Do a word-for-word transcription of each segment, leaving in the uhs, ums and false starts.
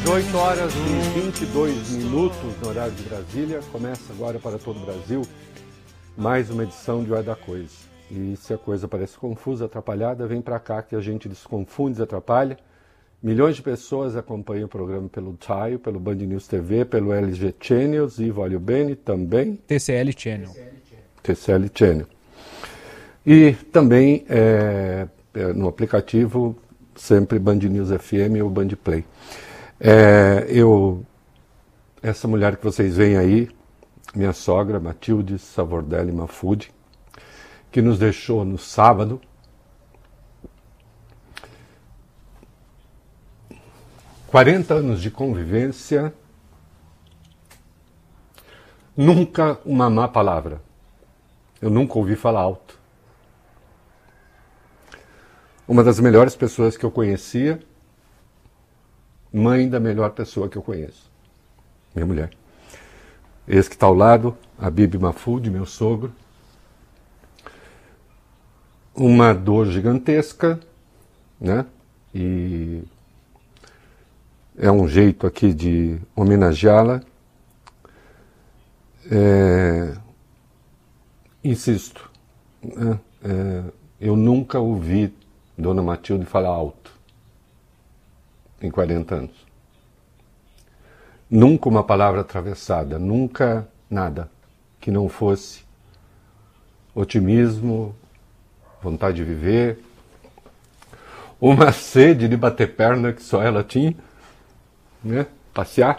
dezoito horas e vinte e dois minutos no horário de Brasília. Começa agora para todo o Brasil mais uma edição de Hora da Coisa. E se a coisa parece confusa, atrapalhada, vem para cá que a gente desconfunde, desatrapalha. Milhões de pessoas acompanham o programa pelo Tile, pelo Band News T V, pelo L G Channels e Voglio Bene também. T C L Channel. T C L Channel. E também é, é, no aplicativo sempre Band News F M ou Band Play. É, eu, essa mulher que vocês veem aí, minha sogra, Matilde Savordelli Mafudi, que nos deixou no sábado, quarenta anos de convivência, nunca uma má palavra. Eu nunca ouvi falar alto. Uma das melhores pessoas que eu conhecia, mãe da melhor pessoa que eu conheço, minha mulher. Esse que está ao lado, a Bibi Mafudi, meu sogro. Uma dor gigantesca, né? E é um jeito aqui de homenageá-la. É... Insisto, né? É... eu nunca ouvi Dona Matilde falar alto em quarenta anos. Nunca uma palavra atravessada, nunca nada que não fosse otimismo, vontade de viver, uma sede de bater perna que só ela tinha, né? Passear.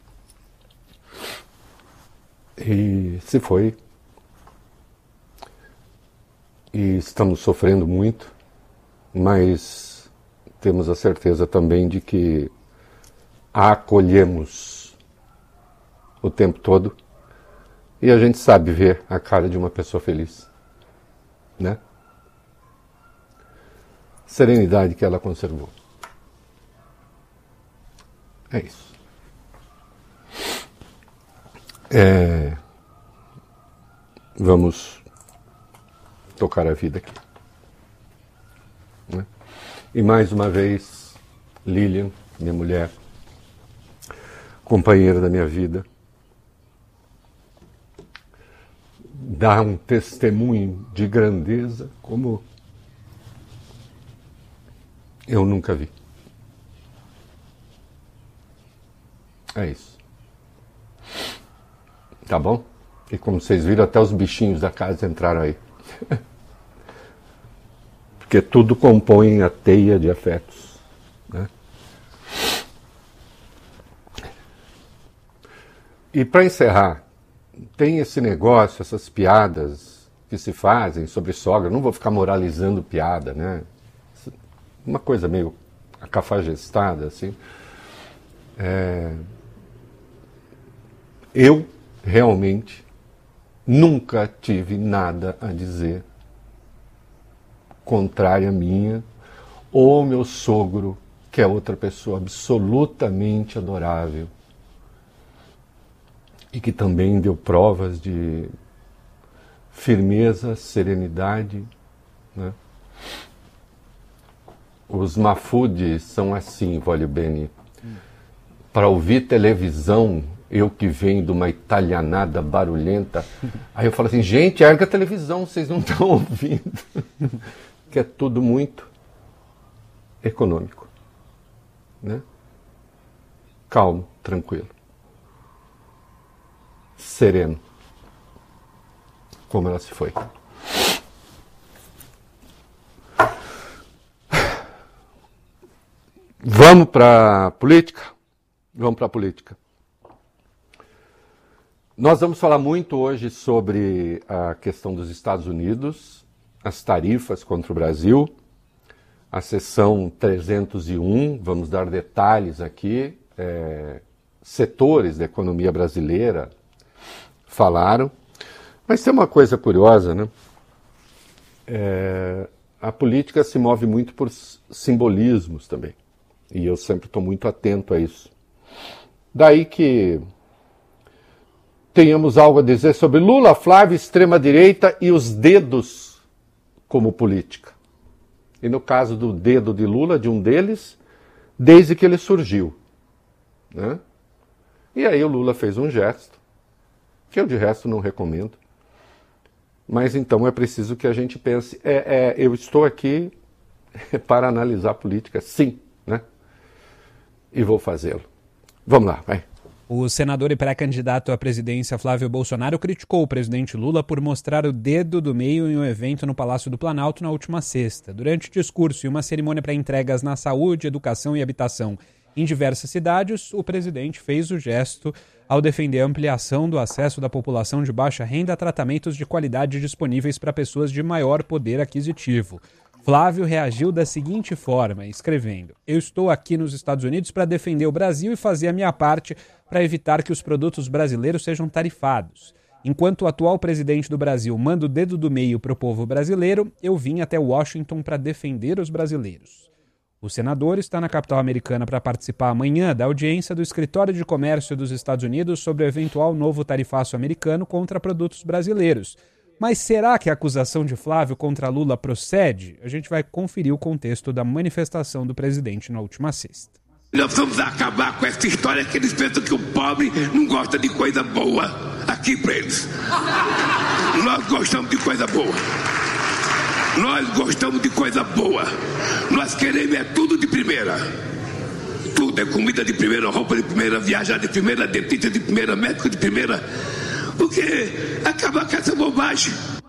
E se foi. E estamos sofrendo muito, mas temos a certeza também de que a acolhemos o tempo todo e a gente sabe ver a cara de uma pessoa feliz, né? Serenidade que ela conservou. É isso. É... Vamos tocar a vida aqui, né? E mais uma vez, Lilian, minha mulher, companheira da minha vida, dá um testemunho de grandeza como eu nunca vi. É isso. Tá bom? E como vocês viram, até os bichinhos da casa entraram aí. Porque tudo compõe a teia de afetos, né? E para encerrar, tem esse negócio, essas piadas que se fazem sobre sogra. Não vou ficar moralizando piada, né? Uma coisa meio acafajestada, assim. É... Eu, realmente, nunca tive nada a dizer contrária a minha, ou meu sogro, que é outra pessoa absolutamente adorável, e que também deu provas de firmeza, serenidade, né? Os Mafudi são assim, Voglio Bene. Para ouvir televisão, eu que venho de uma italianada barulhenta, aí eu falo assim, gente, erga a televisão, vocês não estão ouvindo. Que é tudo muito econômico, né? Calmo, tranquilo, sereno, como ela se foi. Vamos para a política? Vamos para a política. Nós vamos falar muito hoje sobre a questão dos Estados Unidos, as tarifas contra o Brasil, a seção trezentos e um, vamos dar detalhes aqui, é, setores da economia brasileira falaram, mas tem uma coisa curiosa, né? É, a política se move muito por simbolismos também, e eu sempre estou muito atento a isso. Daí que tenhamos algo a dizer sobre Lula, Flávio, extrema-direita e os dedos como política. E no caso do dedo de Lula, de um deles, desde que ele surgiu. né? E aí o Lula fez um gesto, que eu de resto não recomendo. Mas então é preciso que a gente pense, é, é, eu estou aqui para analisar política, sim, né? E vou fazê-lo. Vamos lá, vai. O senador e pré-candidato à presidência Flávio Bolsonaro criticou o presidente Lula por mostrar o dedo do meio em um evento no Palácio do Planalto na última sexta. Durante o discurso e uma cerimônia para entregas na saúde, educação e habitação em diversas cidades, o presidente fez o gesto ao defender a ampliação do acesso da população de baixa renda a tratamentos de qualidade disponíveis para pessoas de maior poder aquisitivo. Flávio reagiu da seguinte forma, escrevendo: "Eu estou aqui nos Estados Unidos para defender o Brasil e fazer a minha parte para evitar que os produtos brasileiros sejam tarifados. Enquanto o atual presidente do Brasil manda o dedo do meio para o povo brasileiro, eu vim até Washington para defender os brasileiros." O senador está na capital americana para participar amanhã da audiência do Escritório de Comércio dos Estados Unidos sobre o eventual novo tarifaço americano contra produtos brasileiros. Mas será que a acusação de Flávio contra Lula procede? A gente vai conferir o contexto da manifestação do presidente na última sexta. Nós vamos acabar com essa história que eles pensam que o pobre não gosta de coisa boa. Aqui para eles. Nós gostamos de coisa boa. Nós gostamos de coisa boa. Nós queremos é tudo de primeira. Tudo é comida de primeira, roupa de primeira, viajar de primeira, dentista de primeira, médico de primeira. Porque acabar com essa bobagem.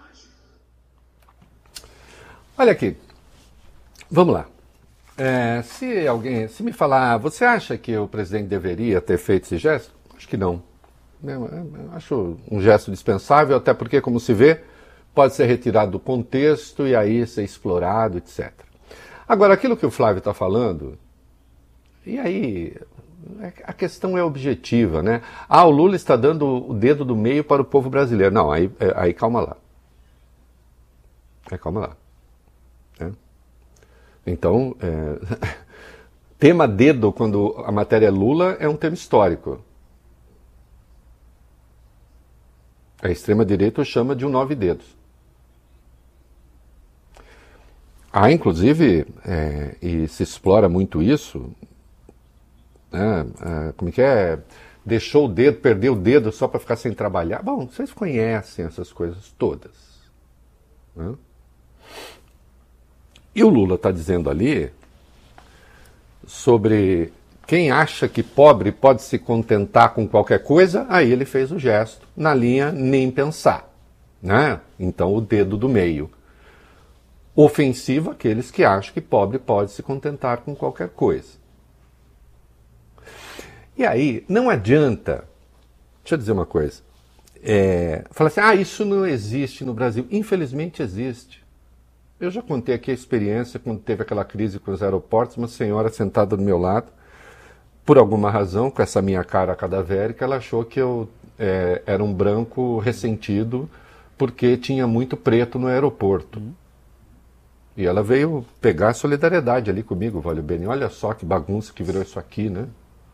Olha aqui, vamos lá. É, se alguém, se me falar, você acha que o presidente deveria ter feito esse gesto? Acho que não. Eu acho um gesto dispensável, até porque, como se vê, pode ser retirado do contexto e aí ser explorado, etcétera. Agora, aquilo que o Flávio está falando, e aí a questão é objetiva, né? Ah, o Lula está dando o dedo do meio para o povo brasileiro. Não, aí, aí calma lá. Aí calma lá. É. Então, é... tema dedo, quando a matéria é Lula, é um tema histórico. A extrema-direita o chama de um nove dedos. Há, inclusive, é, e se explora muito isso, né, é, como que é? Deixou o dedo, perdeu o dedo só para ficar sem trabalhar. Bom, vocês conhecem essas coisas todas. Né? E o Lula está dizendo ali sobre quem acha que pobre pode se contentar com qualquer coisa, aí ele fez o gesto na linha nem pensar. Né? Então, o dedo do meio. Ofensivo àqueles que acham que pobre pode se contentar com qualquer coisa. E aí, não adianta, deixa eu dizer uma coisa, é, falar assim, ah, isso não existe no Brasil. Infelizmente existe. Eu já contei aqui a experiência quando teve aquela crise com os aeroportos, uma senhora sentada do meu lado, por alguma razão, com essa minha cara cadavérica, ela achou que eu é, era um branco ressentido porque tinha muito preto no aeroporto. Uhum. E ela veio pegar a solidariedade ali comigo, Valeu Beni. Olha só que bagunça que virou isso aqui, né?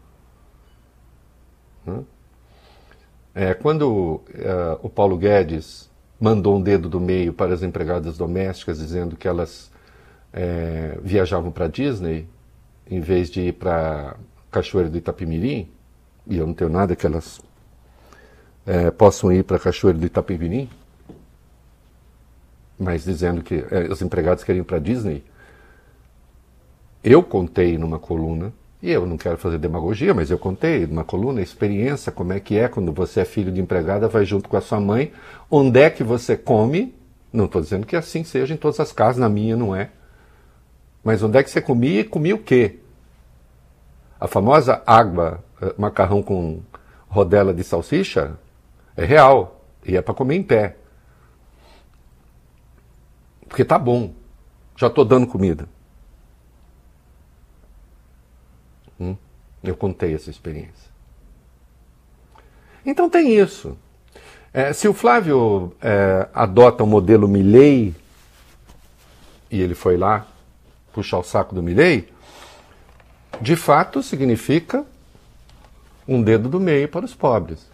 É, quando é, o Paulo Guedes mandou um dedo do meio para as empregadas domésticas, dizendo que elas é, viajavam para Disney, em vez de ir para Cachoeira do Itapemirim, e eu não tenho nada que elas é, possam ir para Cachoeira do Itapemirim, mas dizendo que é, os empregados queriam ir para Disney, eu contei numa coluna, e eu não quero fazer demagogia, mas eu contei numa coluna a experiência, como é que é quando você é filho de empregada, vai junto com a sua mãe, onde é que você come, não estou dizendo que assim seja em todas as casas, na minha não é, mas onde é que você comia e comia o quê? A famosa água, macarrão com rodela de salsicha, é real, e é para comer em pé. Porque tá bom, já estou dando comida. Hum, eu contei essa experiência. Então tem isso. É, se o Flávio é, adota o modelo Milei, e ele foi lá puxar o saco do Milei, de fato significa um dedo do meio para os pobres.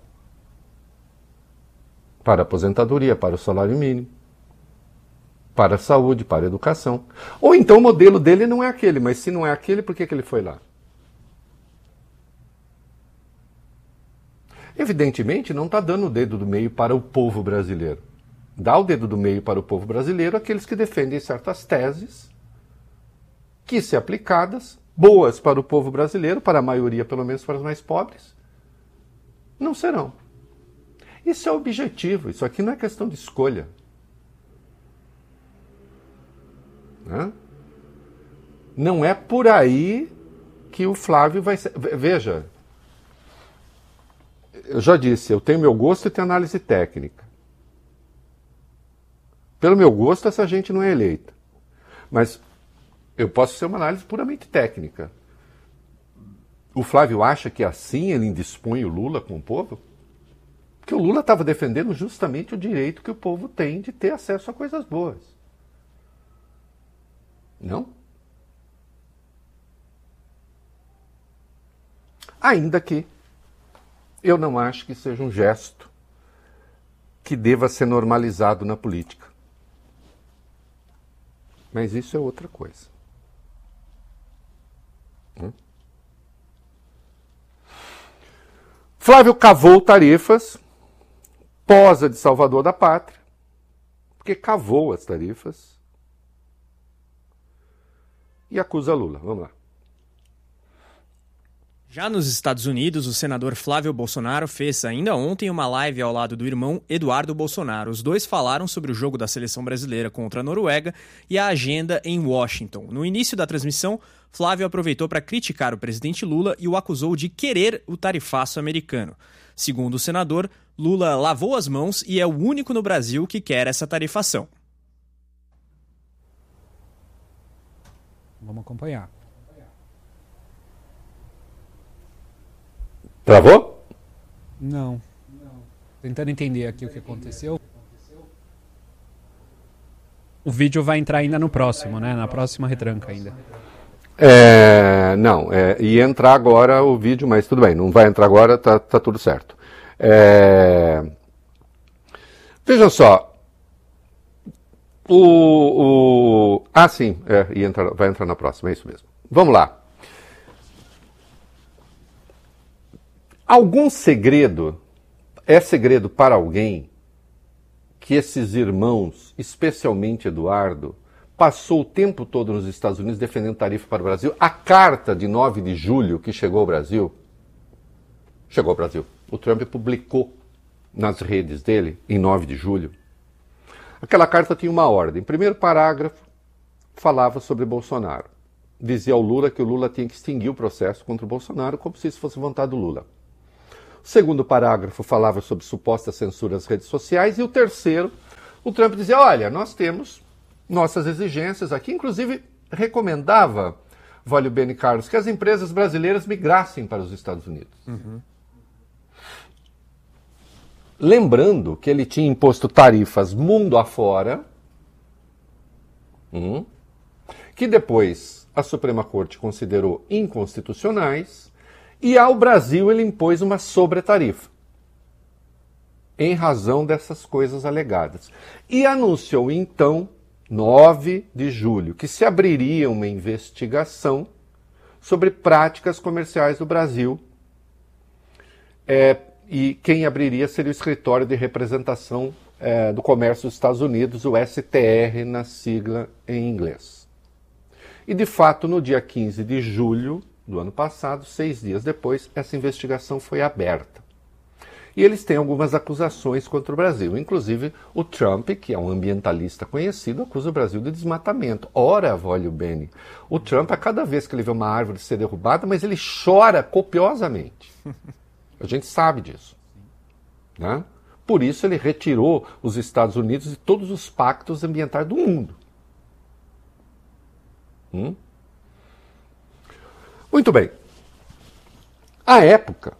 Para a aposentadoria, para o salário mínimo, para a saúde, para a educação. Ou então o modelo dele não é aquele, mas se não é aquele, por que, que ele foi lá? Evidentemente, não está dando o dedo do meio para o povo brasileiro. Dá o dedo do meio para o povo brasileiro aqueles que defendem certas teses que, se aplicadas, boas para o povo brasileiro, para a maioria, pelo menos para os mais pobres, não serão. Isso é objetivo, isso aqui não é questão de escolha. Né? Não é por aí que o Flávio vai ser... Veja, eu já disse, eu tenho meu gosto e tenho análise técnica. Pelo meu gosto, essa gente não é eleita. Mas eu posso ser uma análise puramente técnica. O Flávio acha que assim ele indispõe o Lula com o povo? Porque o Lula estava defendendo justamente o direito que o povo tem de ter acesso a coisas boas. Não? Ainda que eu não acho que seja um gesto que deva ser normalizado na política. Mas isso é outra coisa. Hum? Flávio cavou tarifas, posa de salvador da pátria, porque cavou as tarifas e acusa Lula. Vamos lá. Já nos Estados Unidos, o senador Flávio Bolsonaro fez ainda ontem uma live ao lado do irmão Eduardo Bolsonaro. Os dois falaram sobre o jogo da seleção brasileira contra a Noruega e a agenda em Washington. No início da transmissão, Flávio aproveitou para criticar o presidente Lula e o acusou de querer o tarifaço americano. Segundo o senador, Lula lavou as mãos e é o único no Brasil que quer essa tarifação. Vamos acompanhar. Travou? Não. Tentando entender aqui o que aconteceu. O vídeo vai entrar ainda no próximo, né? Na próxima retranca ainda. É, não, é, ia entrar agora o vídeo, mas tudo bem, não vai entrar agora, tá, tá tudo certo. É, vejam só. O, o, ah, sim, é, ia entrar, vai entrar na próxima, é isso mesmo. Vamos lá. Algum segredo é segredo para alguém que esses irmãos, especialmente Eduardo, passou o tempo todo nos Estados Unidos defendendo tarifa para o Brasil? A carta de nove de julho que chegou ao Brasil, chegou ao Brasil. O Trump publicou nas redes dele, em nove de julho. Aquela carta tinha uma ordem. Primeiro parágrafo falava sobre Bolsonaro. Dizia ao Lula que o Lula tinha que extinguir o processo contra o Bolsonaro, como se isso fosse vontade do Lula. O segundo parágrafo falava sobre suposta censura às redes sociais. E o terceiro, o Trump dizia, olha, nós temos nossas exigências aqui. Inclusive, recomendava, Vólio Bene Carlos, que as empresas brasileiras migrassem para os Estados Unidos. Uhum. Lembrando que ele tinha imposto tarifas mundo afora, hum, que depois a Suprema Corte considerou inconstitucionais, e ao Brasil ele impôs uma sobretarifa, em razão dessas coisas alegadas. E anunciou então, nove de julho, que se abriria uma investigação sobre práticas comerciais do Brasil, é, e quem abriria seria o Escritório de Representação é, do Comércio dos Estados Unidos, o S T R, na sigla em inglês. E, de fato, no dia quinze de julho do ano passado, seis dias depois, essa investigação foi aberta. E eles têm algumas acusações contra o Brasil. Inclusive, o Trump, que é um ambientalista conhecido, acusa o Brasil de desmatamento. Ora, Vólio Bene, o Trump, a cada vez que ele vê uma árvore ser derrubada, mas ele chora copiosamente. A gente sabe disso. Né? Por isso ele retirou os Estados Unidos de todos os pactos ambientais do mundo. Hum? Muito bem. À época,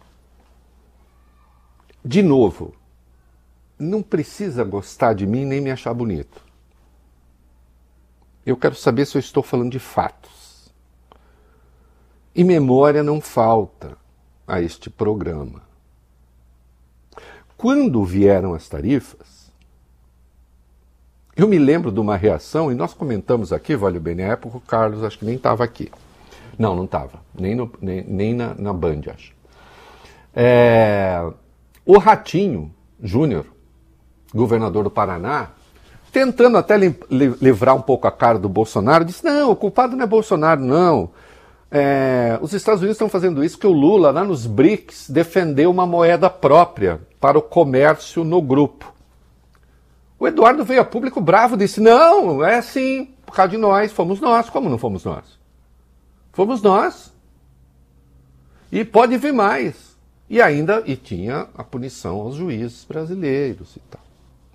de novo, não precisa gostar de mim nem me achar bonito. Eu quero saber se eu estou falando de fatos. E memória não falta a este programa. Quando vieram as tarifas, eu me lembro de uma reação, e nós comentamos aqui, Vólio Bene, na época o Carlos acho que nem estava aqui. Não, não estava. Nem, no, nem, nem na, na Band, acho. É, O Ratinho Júnior, governador do Paraná, tentando até li- li- livrar um pouco a cara do Bolsonaro, disse, não, o culpado não é Bolsonaro, não. É, os Estados Unidos estão fazendo isso porque o Lula, lá nos B R I C S, defendeu uma moeda própria para o comércio no grupo. O Eduardo veio a público bravo e disse, não, é assim, por causa de nós, fomos nós. Como não fomos nós? Fomos nós. E pode vir mais. E ainda, e tinha a punição aos juízes brasileiros e tal.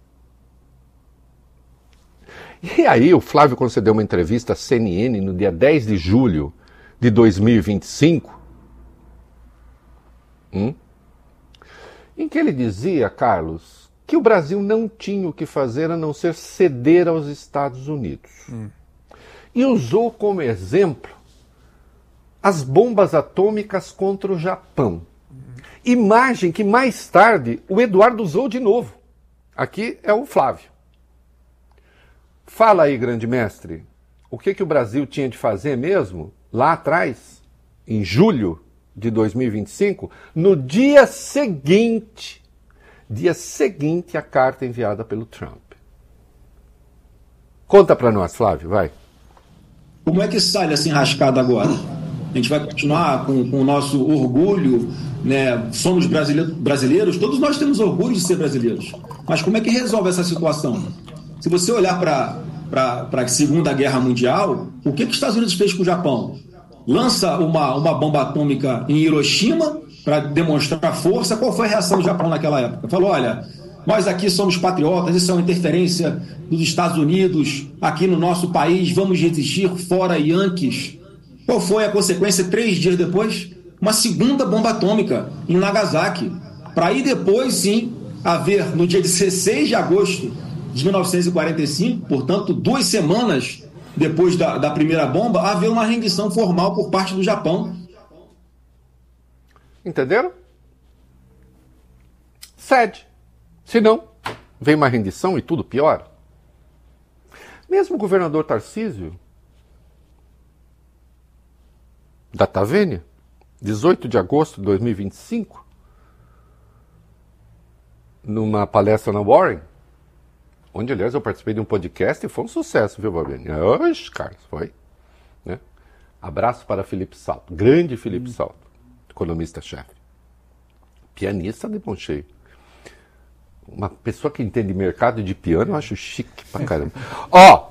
E aí o Flávio concedeu uma entrevista à C N N no dia dez de julho de dois mil e vinte e cinco, hum, em que ele dizia, Carlos, que o Brasil não tinha o que fazer a não ser ceder aos Estados Unidos. Hum. E usou como exemplo as bombas atômicas contra o Japão. Hum. Imagem que mais tarde o Eduardo usou de novo. Aqui é o Flávio. Fala aí, grande mestre, o que, que o Brasil tinha de fazer mesmo, lá atrás, em julho de dois mil e vinte e cinco, no dia seguinte, dia seguinte à carta enviada pelo Trump. Conta pra nós, Flávio, vai. Como é que sai dessa enrascada agora? A gente vai continuar com, com o nosso orgulho, né? Somos brasileiros, brasileiros, todos nós temos orgulho de ser brasileiros. Mas como é que resolve essa situação? Se você olhar para a Segunda Guerra Mundial, o que, que os Estados Unidos fez com o Japão? Lança uma, uma bomba atômica em Hiroshima para demonstrar força. Qual foi a reação do Japão naquela época? Falou, olha, nós aqui somos patriotas, isso é uma interferência dos Estados Unidos aqui no nosso país, vamos resistir, fora Yankees. Qual foi a consequência três dias depois? Uma segunda bomba atômica em Nagasaki. Para aí depois, sim, haver, no dia dezesseis de agosto de mil novecentos e quarenta e cinco, portanto, duas semanas depois da, da primeira bomba, haver uma rendição formal por parte do Japão. Entenderam? Cede. Se não, vem uma rendição e tudo piora. Mesmo o governador Tarcísio, da Tavênia, dezoito de agosto de dois mil e vinte e cinco, numa palestra na Warren, onde, aliás, eu participei de um podcast e foi um sucesso, viu, Babini? Oxe, Carlos, foi. Né? Abraço para Felipe Salto, grande Felipe hum. Salto, economista-chefe. Pianista de bom cheio. Uma pessoa que entende mercado de piano, eu acho chique pra caramba. Ó!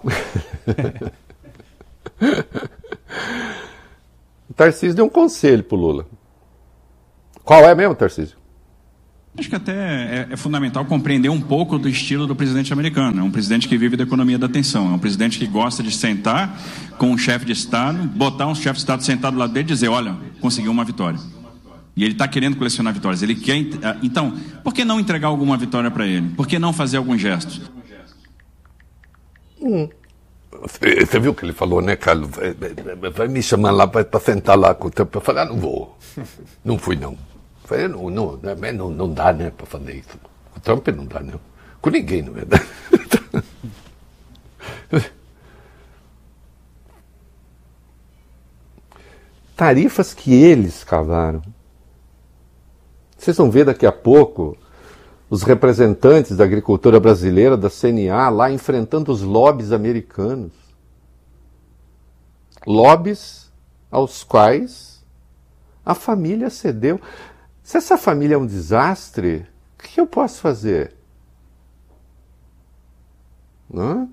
O Tarcísio deu um conselho pro Lula. Qual é mesmo, Tarcísio? Acho que até é, é fundamental compreender um pouco do estilo do presidente americano. É um presidente que vive da economia da atenção. É um presidente que gosta de sentar com um chefe de Estado, botar um chefe de Estado sentado do lado dele e dizer, olha, conseguiu uma vitória. E ele está querendo colecionar vitórias. Ele quer. Então, por que não entregar alguma vitória para ele? Por que não fazer algum gesto? Hum. Você viu o que ele falou, né, Carlos? Vai, vai me chamar lá para sentar lá com o Trump. Eu falei, ah, não vou. Não fui, não. Eu falei, não, não, não, não dá, né, para fazer isso. Com o Trump não dá, não. Com ninguém, na verdade. Tarifas que eles cavaram. Vocês vão ver daqui a pouco os representantes da agricultura brasileira, da C N A, lá enfrentando os lobbies americanos. Lobbies aos quais a família cedeu. Se essa família é um desastre, o que eu posso fazer? Não?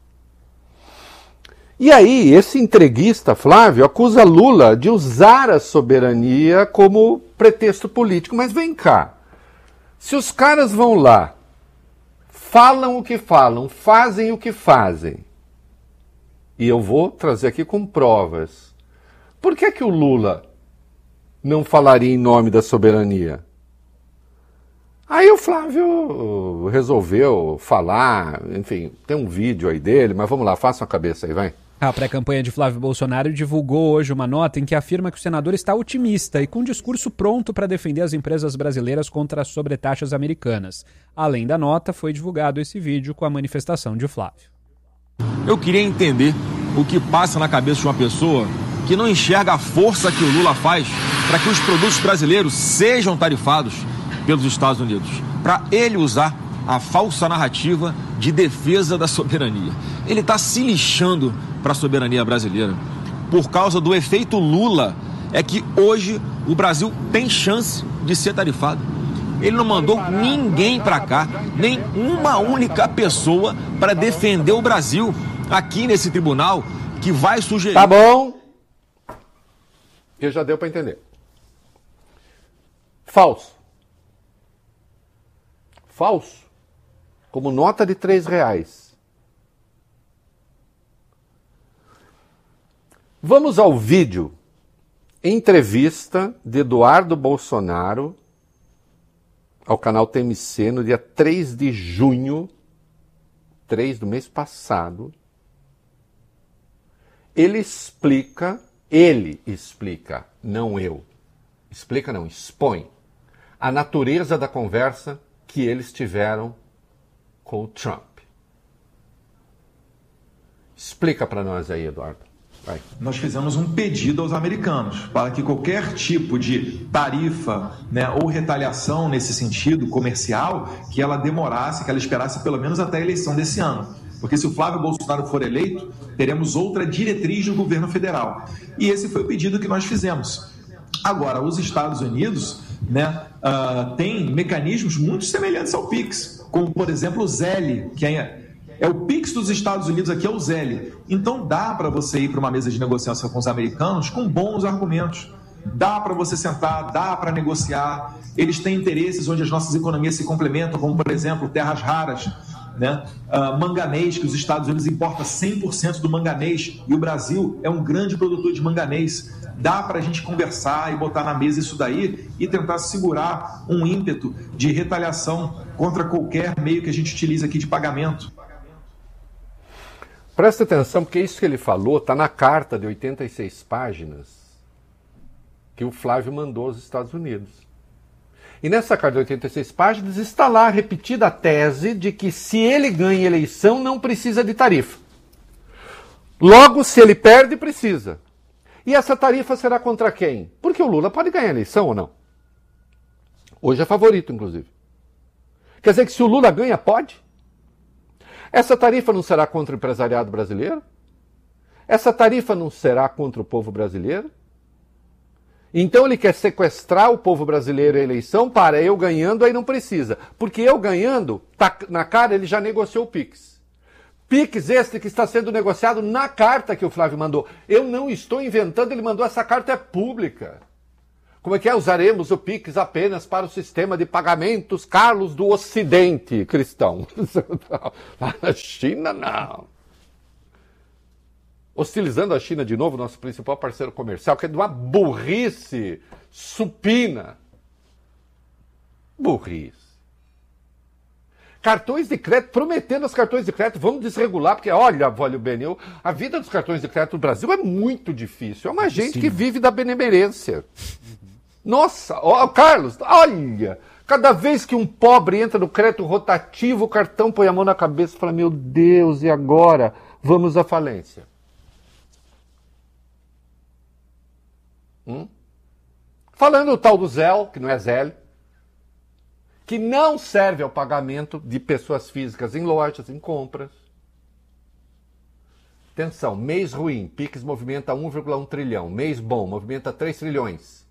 E aí, esse entreguista, Flávio, acusa Lula de usar a soberania como pretexto político. Mas vem cá, se os caras vão lá, falam o que falam, fazem o que fazem, e eu vou trazer aqui com provas, por que que o Lula não falaria em nome da soberania? Aí o Flávio resolveu falar, enfim, tem um vídeo aí dele, mas vamos lá, faça a cabeça aí, vai. A pré-campanha de Flávio Bolsonaro divulgou hoje uma nota em que afirma que o senador está otimista e com um discurso pronto para defender as empresas brasileiras contra as sobretaxas americanas. Além da nota, foi divulgado esse vídeo com a manifestação de Flávio. Eu queria entender o que passa na cabeça de uma pessoa que não enxerga a força que o Lula faz para que os produtos brasileiros sejam tarifados pelos Estados Unidos, para ele usar a falsa narrativa de defesa da soberania. Ele está se lixando para a soberania brasileira. Por causa do efeito Lula, é que hoje o Brasil tem chance de ser tarifado. Ele não mandou ninguém para cá, nem uma única pessoa para defender o Brasil aqui nesse tribunal que vai sugerir... Tá bom. Eu já deu para entender. Falso. Falso. Como nota de três reais. Vamos ao vídeo. Entrevista de Eduardo Bolsonaro ao canal T M C no dia três de junho, três do mês passado. Ele explica, ele explica, não eu. Explica não, expõe a natureza da conversa que eles tiveram com o Trump. Explica para nós aí, Eduardo. Vai. Nós fizemos um pedido aos americanos para que qualquer tipo de tarifa, né, ou retaliação nesse sentido comercial, que ela demorasse, que ela esperasse pelo menos até a eleição desse ano. Porque se o Flávio Bolsonaro for eleito, teremos outra diretriz do governo federal. E esse foi o pedido que nós fizemos. Agora, os Estados Unidos, né, uh, têm mecanismos muito semelhantes ao PIX, como, por exemplo, o Zelle, que é... É o PIX dos Estados Unidos, aqui é o Zelle. Então dá para você ir para uma mesa de negociação com os americanos com bons argumentos. Dá para você sentar, dá para negociar. Eles têm interesses onde as nossas economias se complementam, como, por exemplo, terras raras, né? Uh, manganês, que os Estados Unidos importam cem por cento do manganês e o Brasil é um grande produtor de manganês. Dá para a gente conversar e botar na mesa isso daí e tentar segurar um ímpeto de retaliação contra qualquer meio que a gente utiliza aqui de pagamento. Presta atenção, porque isso que ele falou está na carta de oitenta e seis páginas que o Flávio mandou aos Estados Unidos. E nessa carta de oitenta e seis páginas está lá repetida a tese de que se ele ganha eleição não precisa de tarifa. Logo, se ele perde, precisa. E essa tarifa será contra quem? Porque o Lula pode ganhar eleição ou não? Hoje é favorito, inclusive. Quer dizer que se o Lula ganha, pode? Essa tarifa não será contra o empresariado brasileiro? Essa tarifa não será contra o povo brasileiro? Então ele quer sequestrar o povo brasileiro a eleição para eu ganhando, aí não precisa. Porque eu ganhando, tá na cara, ele já negociou o PIX. PIX este que está sendo negociado na carta que o Flávio mandou. Eu não estou inventando, ele mandou, essa carta é pública. Como é que é? Usaremos o PIX apenas para o sistema de pagamentos Carlos do Ocidente cristão. Lá na China, não. Hostilizando a China de novo, nosso principal parceiro comercial, que é de uma burrice supina. Burrice. Cartões de crédito, prometendo os cartões de crédito, vamos desregular, porque olha, Vólio Benil, a vida dos cartões de crédito no Brasil é muito difícil. É uma gente Sim. que vive da benemerência. Nossa, ó, Carlos, olha, cada vez que um pobre entra no crédito rotativo, o cartão põe a mão na cabeça e fala, meu Deus, e agora? Vamos à falência. Hum? Falando o tal do Zelle, que não é Zelle, que não serve ao pagamento de pessoas físicas em lojas, em compras. Atenção, mês ruim, PIX movimenta um vírgula um trilhão, mês bom, movimenta três trilhões.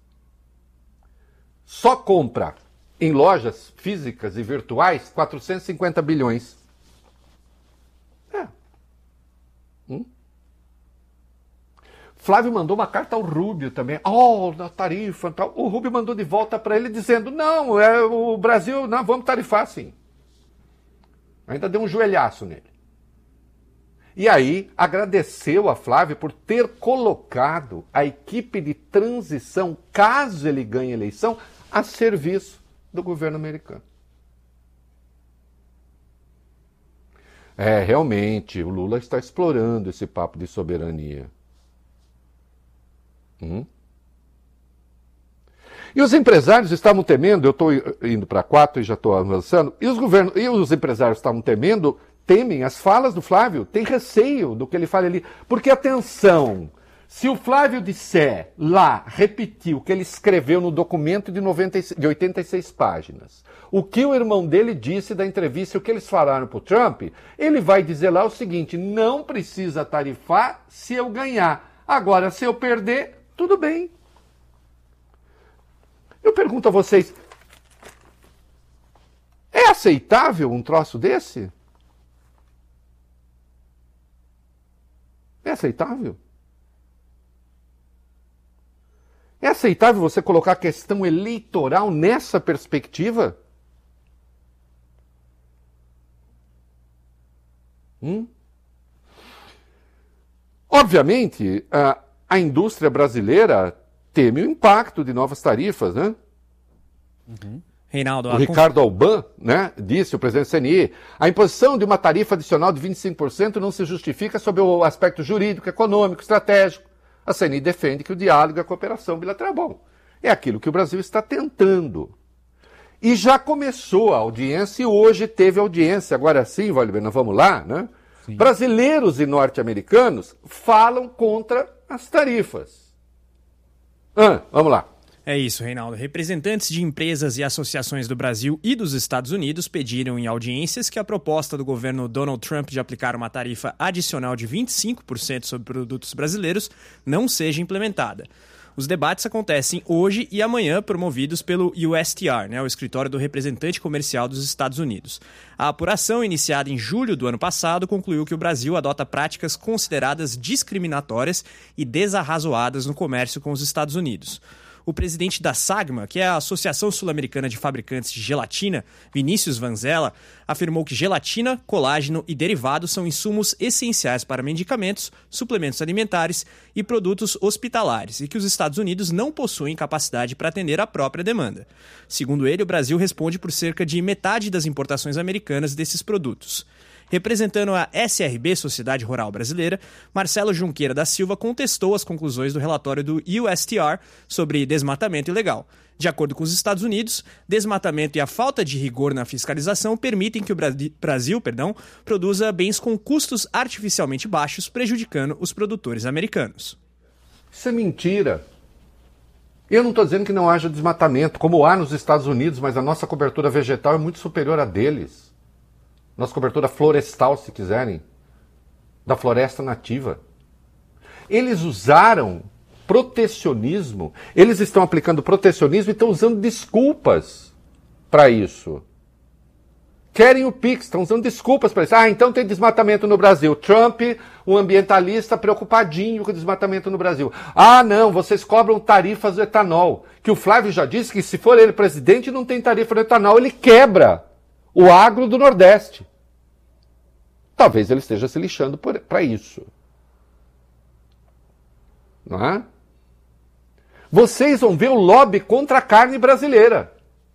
Só compra em lojas físicas e virtuais quatrocentos e cinquenta bilhões. É. Hum? Flávio mandou uma carta ao Rubio também. Oh, na tarifa tal. O Rubio mandou de volta para ele dizendo, não, é o Brasil, não, vamos tarifar sim. Ainda deu um joelhaço nele. E aí agradeceu a Flávio por ter colocado a equipe de transição, caso ele ganhe a eleição, a serviço do governo americano. É, realmente, o Lula está explorando esse papo de soberania. Hum? E os empresários estavam temendo, eu estou indo para quatro e já estou avançando, e os, governo, e os empresários estavam temendo, temem as falas do Flávio, tem receio do que ele fala ali. Porque, atenção, Se o Flávio disser lá, repetir o que ele escreveu no documento de, noventa, de oitenta e seis páginas, o que o irmão dele disse da entrevista, o que eles falaram para o Trump, ele vai dizer lá o seguinte: não precisa tarifar se eu ganhar. Agora, se eu perder, tudo bem. Eu pergunto a vocês, é aceitável um troço desse? É aceitável? É aceitável você colocar a questão eleitoral nessa perspectiva? Hum? Obviamente, a, a indústria brasileira teme o impacto de novas tarifas, né? Uhum. Reinaldo, o Ricardo Alban, né, disse, o presidente do C N I, a imposição de uma tarifa adicional de vinte e cinco por cento não se justifica sob o aspecto jurídico, econômico, estratégico. A C N I defende que o diálogo e a cooperação bilateral é bom. É aquilo que o Brasil está tentando. E já começou a audiência e hoje teve audiência. Agora sim, Valber, nós vamos lá, né? Sim. Brasileiros e norte-americanos falam contra as tarifas. Ah, vamos lá. É isso, Reinaldo. Representantes de empresas e associações do Brasil e dos Estados Unidos pediram em audiências que a proposta do governo Donald Trump de aplicar uma tarifa adicional de vinte e cinco por cento sobre produtos brasileiros não seja implementada. Os debates acontecem hoje e amanhã, promovidos pelo U S T R, né, o Escritório do Representante Comercial dos Estados Unidos. A apuração, iniciada em julho do ano passado, concluiu que o Brasil adota práticas consideradas discriminatórias e desarrazoadas no comércio com os Estados Unidos. O presidente da SAGMA, que é a Associação Sul-Americana de Fabricantes de Gelatina, Vinícius Vanzella, afirmou que gelatina, colágeno e derivados são insumos essenciais para medicamentos, suplementos alimentares e produtos hospitalares e que os Estados Unidos não possuem capacidade para atender a própria demanda. Segundo ele, o Brasil responde por cerca de metade das importações americanas desses produtos. Representando a S R B, Sociedade Rural Brasileira, Marcelo Junqueira da Silva contestou as conclusões do relatório do U S T R sobre desmatamento ilegal. De acordo com os Estados Unidos, desmatamento e a falta de rigor na fiscalização permitem que o Brasil, perdão, produza bens com custos artificialmente baixos, prejudicando os produtores americanos. Isso é mentira. Eu não estou dizendo que não haja desmatamento, como há nos Estados Unidos, mas a nossa cobertura vegetal é muito superior à deles. Nossa cobertura florestal, se quiserem, da floresta nativa. Eles usaram protecionismo, eles estão aplicando protecionismo e estão usando desculpas para isso. Querem o Pix, estão usando desculpas para isso. Ah, então tem desmatamento no Brasil. Trump, um ambientalista preocupadinho com o desmatamento no Brasil. Ah, não, vocês cobram tarifas do etanol. Que o Flávio já disse que se for ele presidente não tem tarifa do etanol, ele quebra o agro do Nordeste. Talvez ele esteja se lixando para isso. Não é? Vocês vão ver o lobby contra a carne brasileira.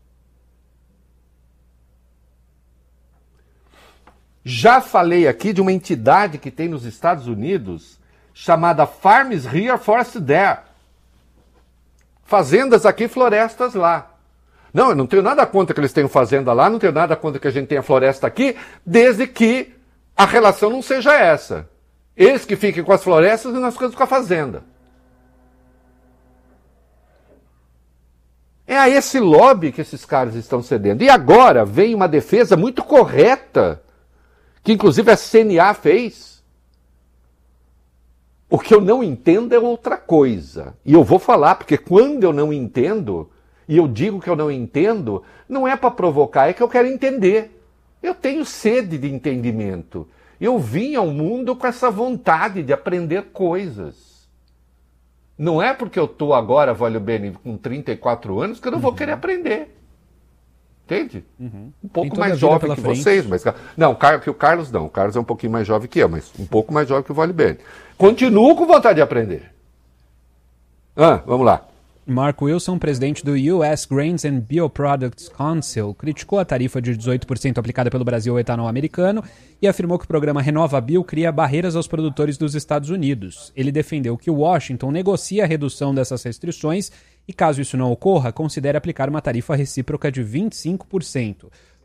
Já falei aqui de uma entidade que tem nos Estados Unidos chamada Farms Here, Forest There. Fazendas aqui, florestas lá. Não, eu não tenho nada contra que eles tenham fazenda lá, não tenho nada contra que a gente tenha floresta aqui, desde que a relação não seja essa. Eles que fiquem com as florestas e nós ficamos com a fazenda. É a esse lobby que esses caras estão cedendo. E agora vem uma defesa muito correta, que inclusive a C N A fez. O que eu não entendo é outra coisa. E eu vou falar, porque quando eu não entendo, e eu digo que eu não entendo, não é para provocar, é que eu quero entender. Eu tenho sede de entendimento. Eu vim ao mundo com essa vontade de aprender coisas. Não é porque eu estou agora, Valho Bene, com trinta e quatro anos, que eu não vou uhum. querer aprender. Entende? Uhum. Um pouco mais jovem que frente. Vocês. Mas... Não, que o Carlos não. O Carlos é um pouquinho mais jovem que eu, mas um pouco mais jovem que o Valho Bene. Continuo com vontade de aprender. Ah, vamos lá. Mark Wilson, presidente do U S Grains and Bioproducts Council, criticou a tarifa de dezoito por cento aplicada pelo Brasil ao etanol americano e afirmou que o programa RenovaBio cria barreiras aos produtores dos Estados Unidos. Ele defendeu que Washington negocia a redução dessas restrições e, caso isso não ocorra, considere aplicar uma tarifa recíproca de vinte e cinco por cento.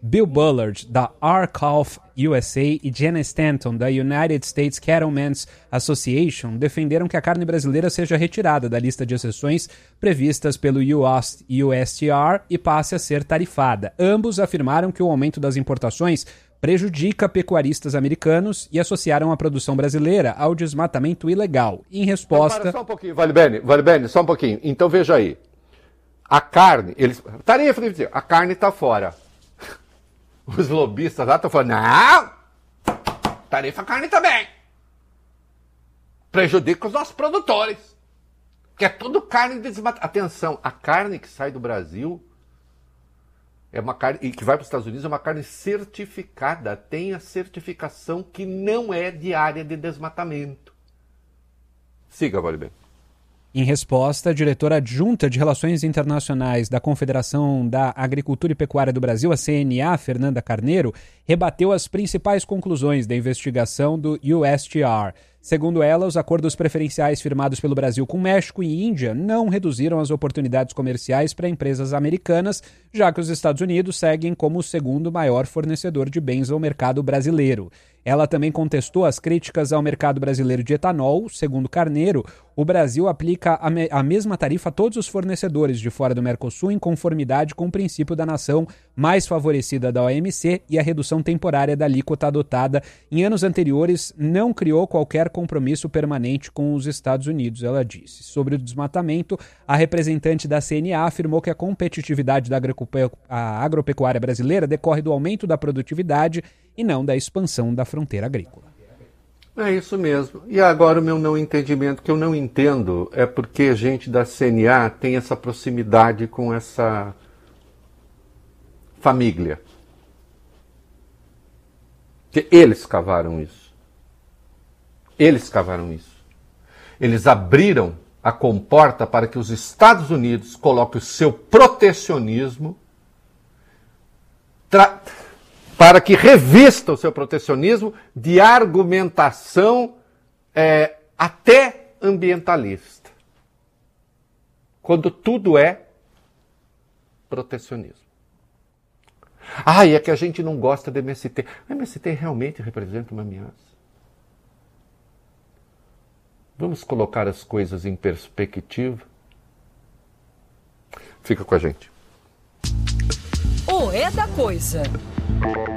Bill Bullard, da R-Calf U S A, e Jenna Stanton, da United States Cattlemen's Association, defenderam que a carne brasileira seja retirada da lista de exceções previstas pelo U S T R e passe a ser tarifada. Ambos afirmaram que o aumento das importações prejudica pecuaristas americanos e associaram a produção brasileira ao desmatamento ilegal. Em resposta... Então, para só um pouquinho, Vale Bene, Vale Bene, só um pouquinho. Então veja aí. A carne, eles... Tarifa, a carne está fora. Os lobistas lá estão falando, não, tarifa a carne também. Prejudica os nossos produtores. Que é tudo carne desmatada. Atenção, a carne que sai do Brasil é uma carne, e que vai para os Estados Unidos é uma carne certificada. Tem a certificação que não é de área de desmatamento. Siga, Vale Bene. Em resposta, a diretora adjunta de Relações Internacionais da Confederação da Agricultura e Pecuária do Brasil, a C N A, Fernanda Carneiro, rebateu as principais conclusões da investigação do U S T R. Segundo ela, os acordos preferenciais firmados pelo Brasil com México e Índia não reduziram as oportunidades comerciais para empresas americanas, já que os Estados Unidos seguem como o segundo maior fornecedor de bens ao mercado brasileiro. Ela também contestou as críticas ao mercado brasileiro de etanol. Segundo Carneiro, o Brasil aplica a, me- a mesma tarifa a todos os fornecedores de fora do Mercosul em conformidade com o princípio da nação mais favorecida da O M C, e a redução temporária da alíquota adotada em anos anteriores não criou qualquer compromisso permanente com os Estados Unidos, ela disse. Sobre o desmatamento, a representante da C N A afirmou que a competitividade da agrope- a agropecuária brasileira decorre do aumento da produtividade e não da expansão da fronteira agrícola. É isso mesmo. E agora o meu não entendimento, que eu não entendo, é porque a gente da C N A tem essa proximidade com essa família. Que eles cavaram isso. Eles cavaram isso. Eles abriram a comporta para que os Estados Unidos coloquem o seu protecionismo, tra- para que revista o seu protecionismo de argumentação é, até ambientalista. Quando tudo é protecionismo. Ah, e é que a gente não gosta de M S T. A M S T realmente representa uma ameaça. Vamos colocar as coisas em perspectiva. Fica com a gente. O É da Coisa.